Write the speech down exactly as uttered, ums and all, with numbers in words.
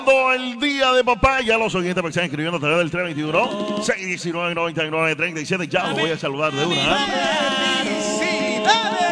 El día de papá, ya los oyentes están escribiendo a través del tres veintiuno, seis diecinueve, noventa y nueve, treinta y siete. Ya los voy a saludar de una. ¡Felicidades!